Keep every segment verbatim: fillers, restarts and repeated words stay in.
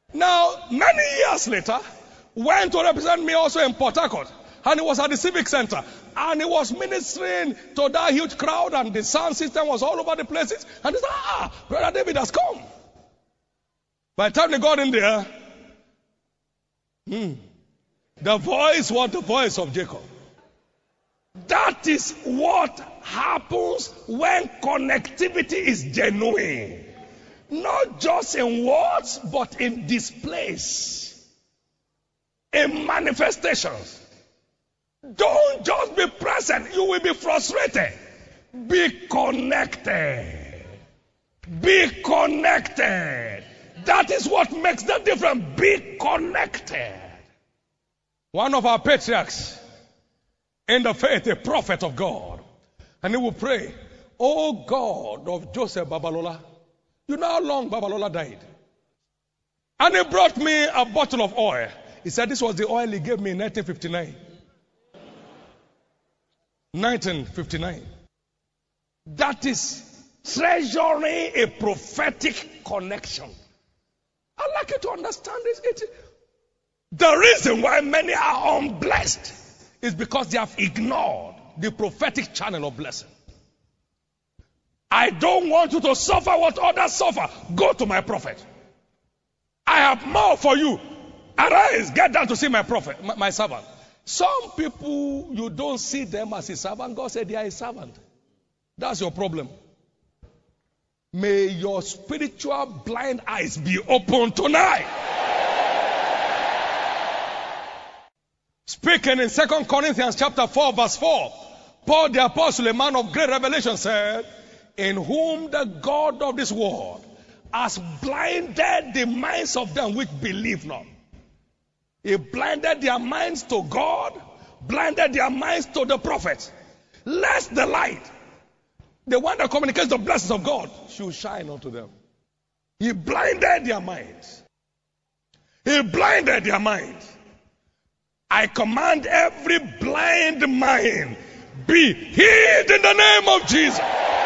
Now, many years later, went to represent me also in Port Harcourt. And he was at the Civic Center. And he was ministering to that huge crowd. And the sound system was all over the places. And he said, ah, Brother David has come. By the time they got in there, hmm, the voice was the voice of Jacob. That is what happens when connectivity is genuine. Not just in words, but in displays, in manifestations. Don't just be present, you will be frustrated. Be connected. Be connected. That is what makes the difference. Be connected. One of our patriarchs in the faith, a prophet of God, and he will pray, "Oh God of Joseph Babalola, you know how long Babalola died?" And he brought me a bottle of oil. He said this was the oil he gave me in nineteen fifty-nine. nineteen fifty-nine. That is treasuring a prophetic connection. I'd like you to understand this. It, the reason why many are unblessed is because they have ignored the prophetic channel of blessing. I don't want you to suffer what others suffer. Go to my prophet. I have more for you. Arise, get down to see my prophet, my, my servant. Some people, you don't see them as a servant. God said they are a servant. That's your problem. May your spiritual blind eyes be open tonight. Speaking in Second Corinthians chapter four, verse four, Paul the apostle, a man of great revelation, said, "In whom the God of this world has blinded the minds of them which believe not." He blinded their minds to God, blinded their minds to the prophet. Lest the light, the one that communicates the blessings of God, should shine unto them. He blinded their minds. He blinded their minds. I command every blind mind be healed in the name of Jesus.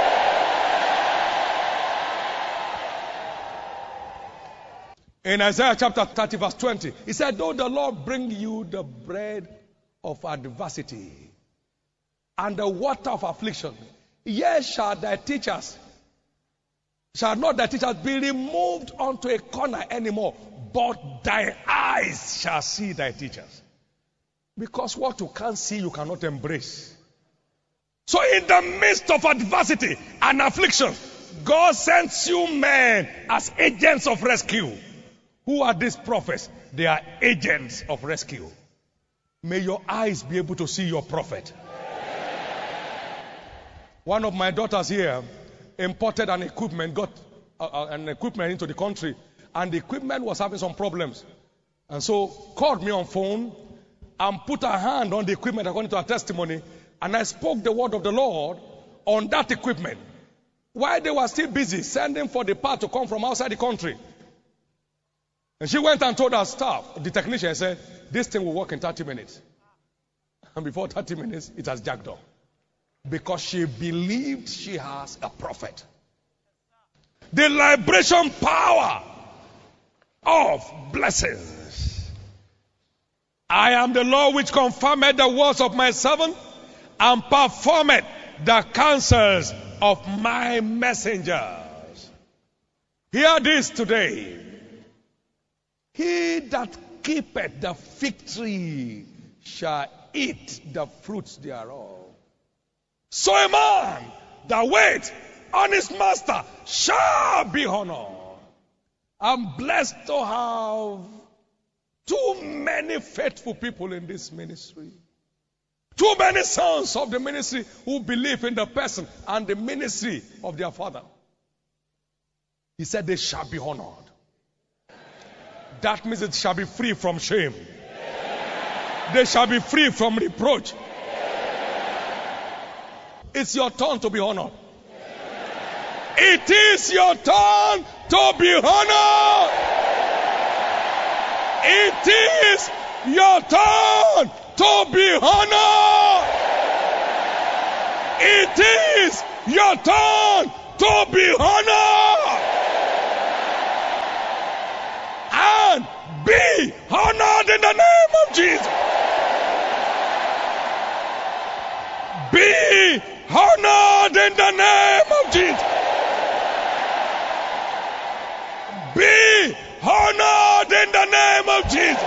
In Isaiah chapter thirty verse twenty, he said, "Though the Lord bring you the bread of adversity and the water of affliction, yet shall thy teachers, shall not thy teachers be removed unto a corner anymore, but thy eyes shall see thy teachers." Because what you can't see, you cannot embrace. So in the midst of adversity and affliction, God sends you men as agents of rescue. Who are these prophets? They are agents of rescue. May your eyes be able to see your prophet. One of my daughters here imported an equipment, got uh, an equipment into the country, and the equipment was having some problems. And so called me on phone and put her hand on the equipment according to her testimony, and I spoke the word of the Lord on that equipment. While they were still busy sending for the part to come from outside the country. And she went and told her staff, the technician said, "This thing will work in thirty minutes. And before thirty minutes, it has jacked up. Because she believed she has a prophet. The liberation power of blessings. "I am the Lord which confirmed the words of my servant and performed the counsels of my messengers." Hear this today. He that keepeth the fig tree shall eat the fruits thereof. So a man that waits on his master shall be honored. I'm blessed to have too many faithful people in this ministry. Too many sons of the ministry who believe in the person and the ministry of their father. He said they shall be honored. That means it shall be free from shame. They shall be free from reproach. It's your turn to be honored. It is your turn to be honored. It is your turn to be honored. It is your turn to be honored. Amen. Be honored in the name of Jesus. Be honored in the name of Jesus. Be honored in the name of Jesus.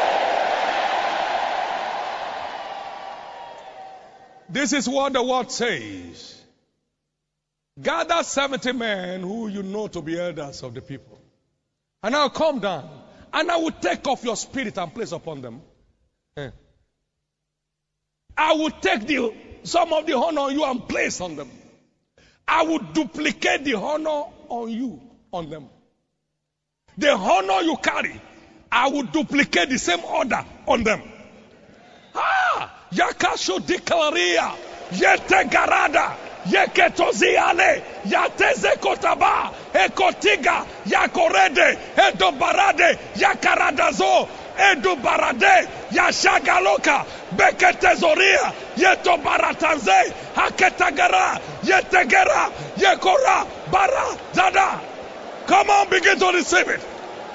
This is what the word says. Gather seventy men who you know to be elders of the people. And I'll come down. And I will take off your spirit and place upon them. Eh. I will take the, some of the honor on you and place on them. I will duplicate the honor on you, on them. The honor you carry, I will duplicate the same order on them. Ah! Yakasho declaria, yete garada, yeketoziale, yateze kotaba, ekotiga, yakorede, edobarade, yakaradazo, edubarade, yashagaloka, beketezoria, yetobaratanze, haketagara, yetegera, yekora, bara, zada. Come on, begin to receive it.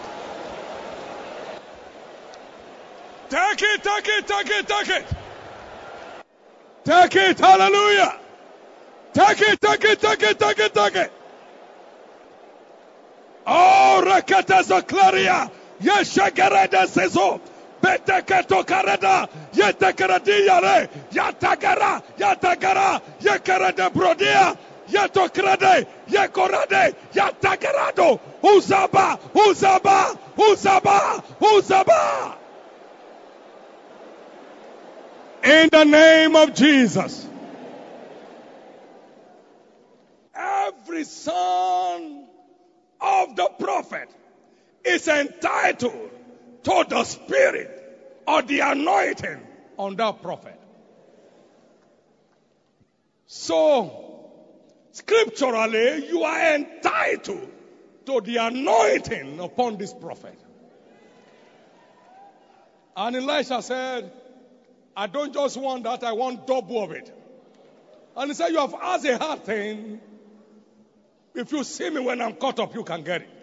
Take it, take it, take it, take it. Take it, hallelujah. Take it, take it, take it, take it, take it. Oh, rakata claria. Yeshagarada sezo. Beteketo karada. Yetekaradiare. Yatagara. Yatagara. Yekarada brodia. Yatokrade. Yekorade. Yatagarado. Uzaba. Uzaba. Uzaba. Uzaba. In the name of Jesus. Every son of the prophet is entitled to the spirit or the anointing on that prophet. So, scripturally, you are entitled to the anointing upon this prophet. And Elisha said, I don't just want that, I want double of it. And he said, you have asked a hard thing. If you see me when I'm caught up, you can get it.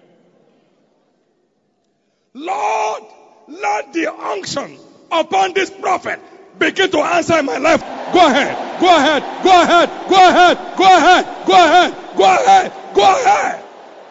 Lord, let the unction upon this prophet begin to answer in my life. Go ahead, go ahead, go ahead, go ahead, go ahead, go ahead, go ahead, go ahead.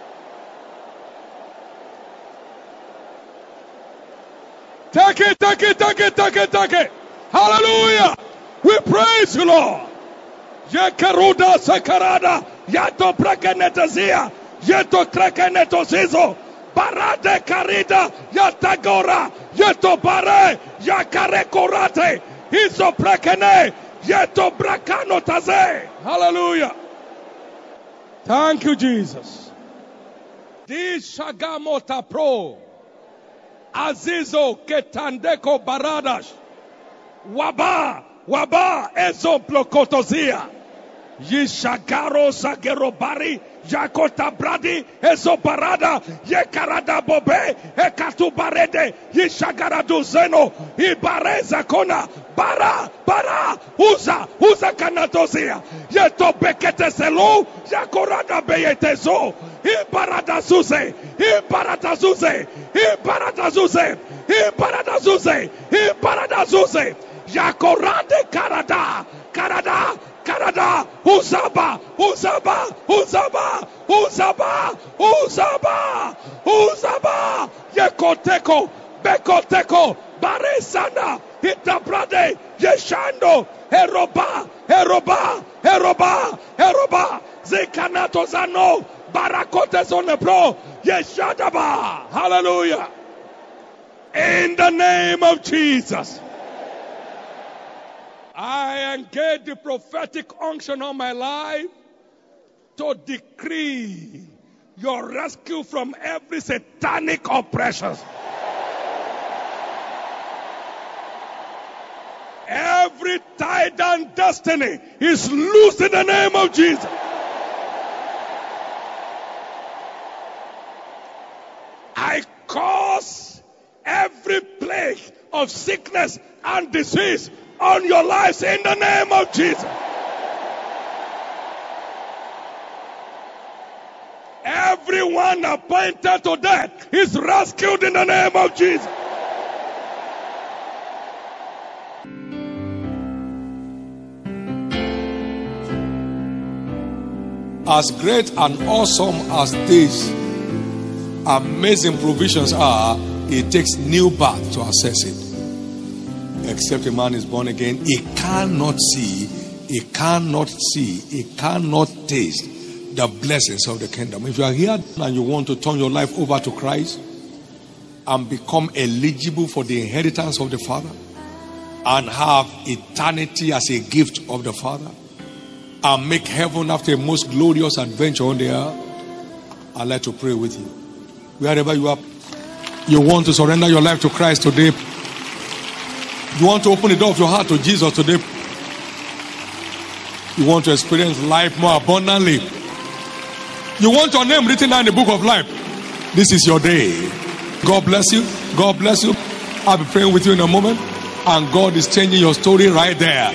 Take it, take it, take it, take it, take it. Hallelujah. We praise you, Lord. Yekaruda sakarada. Yato prakenetazia. Yato krakenetozizo. Barade karida. Yatagora. Yato bare. Yakare korate. Iso prakene. Yato brakano taze. Hallelujah. Thank you, Jesus. This shagamota pro. Azizo ketandeko baradash. Waba, waba, ezo plokotozia. Yishagaro sagerobari, yakota bradi, ezo barada, yekarada bobe, ekatu barede, yishagaradu zeno, ibareza kona, bara, bara, uza, uza kanatozia, yeto bekete selu, yakorada beyetezo, ibarada zuze, ibarada zuze, ibarada zuze, ibarada zuze, ibarada zuze. Yakorade karada, karada, karada, uzaba, uzaba, uzaba, uzaba, uzaba, uzaba, yekoteko, bekoteko, baresana, itabrade, yeshando, heroba, heroba, heroba, heroba, zekanato zano, barakote zonebro, yeshadaba, hallelujah. In the name of Jesus. I engage the prophetic unction on my life to decree your rescue from every satanic oppression. Every tie down destiny is loosed in the name of Jesus. I cause every plague of sickness and disease on your lives in the name of Jesus. Every Everyone appointed to death is rescued in the name of Jesus. As great and awesome as these amazing provisions are, it takes new birth to access it. Except a man is born again, he cannot see, he cannot see, he cannot taste the blessings of the kingdom. If you are here and you want to turn your life over to Christ and become eligible for the inheritance of the Father and have eternity as a gift of the Father and make heaven after a most glorious adventure on the earth, I'd like to pray with you. Wherever you are, you want to surrender your life to Christ today. You want to open the door of your heart to Jesus today. You want to experience life more abundantly. You want your name written down in the book of life. This is your day. God bless you. God bless you. I'll be praying with you in a moment. And God is changing your story right there.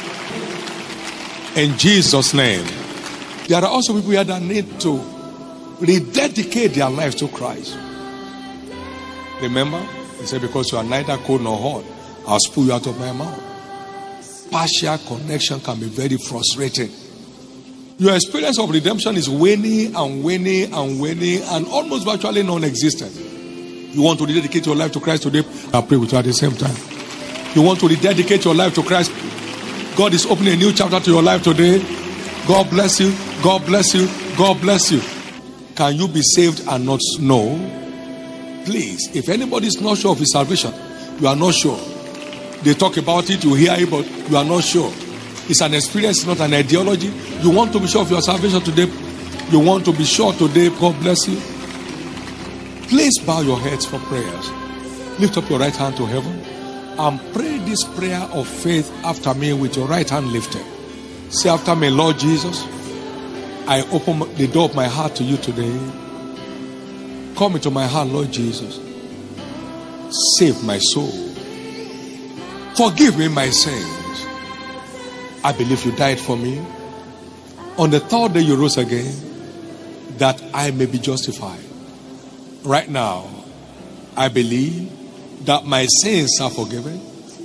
In Jesus' name. There are also people here that need to rededicate their lives to Christ. Remember, he said, because you are neither cold nor hot, I'll spew you out of my mouth. Partial connection can be very frustrating. Your experience of redemption is waning and waning and waning and almost virtually non-existent. You want to rededicate your life to Christ today? I'll pray with you at the same time. You want to rededicate your life to Christ? God is opening a new chapter to your life today. God bless you. God bless you. God bless you. Can you be saved and not know? Please, if anybody is not sure of his salvation, you are not sure. They talk about it, you hear it, but you are not sure. It's an experience, not an ideology. You want to be sure of your salvation today. You want to be sure today. God bless you. Please bow your heads for prayers. Lift up your right hand to heaven and pray this prayer of faith after me with your right hand lifted. Say after me, Lord Jesus, I open the door of my heart to you today. Come into my heart, Lord Jesus. Save my soul. Forgive me my sins. I believe you died for me. On the third day you rose again, that I may be justified. Right now, I believe that my sins are forgiven.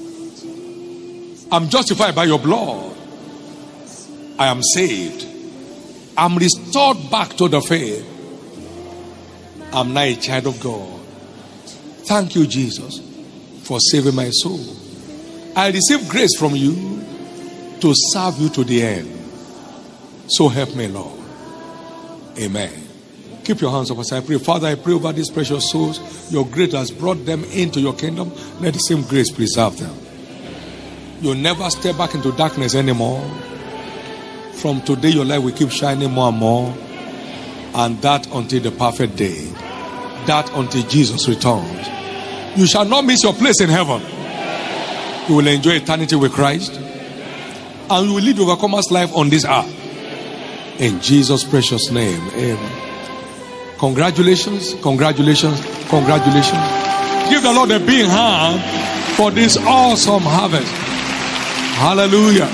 I'm justified by your blood. I am saved. I'm restored back to the faith. I'm now a child of God. Thank you, Jesus, for saving my soul. I receive grace from you to serve you to the end. So help me, Lord. Amen. Keep your hands up as I pray. Father, I pray over these precious souls. Your grace has brought them into your kingdom. Let the same grace preserve them. You'll never step back into darkness anymore. From today, your light will keep shining more and more. And that until the perfect day. That until Jesus returns. You shall not miss your place in heaven. You will enjoy eternity with Christ. And you will live your overcomer's life on this earth. In Jesus' precious name. Amen. Congratulations, congratulations, congratulations. Give the Lord a big hand for this awesome harvest. Hallelujah.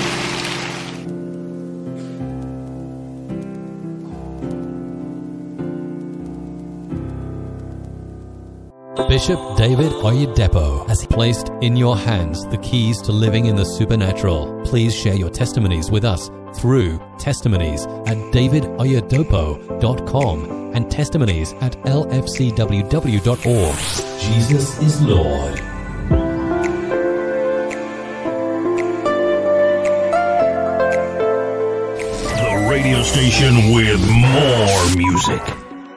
Bishop David Oyedepo has placed in your hands the keys to living in the supernatural. Please share your testimonies with us through testimonies at david oyedepo dot com and testimonies at l f c w w dot org. Jesus is Lord. The radio station with more music.